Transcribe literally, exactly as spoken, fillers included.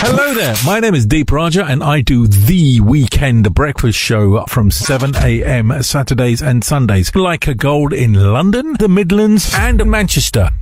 Hello there, my name is Deep Raja and I do The Weekend Breakfast Show from seven a.m. Saturdays and Sundays. Like a Gold in London, the Midlands and Manchester.